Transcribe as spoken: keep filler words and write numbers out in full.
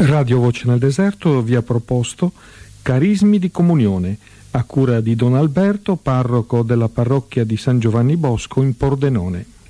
Radio Voce nel Deserto vi ha proposto Carismi di Comunione, a cura di Don Alberto, parroco della parrocchia di San Giovanni Bosco in Pordenone.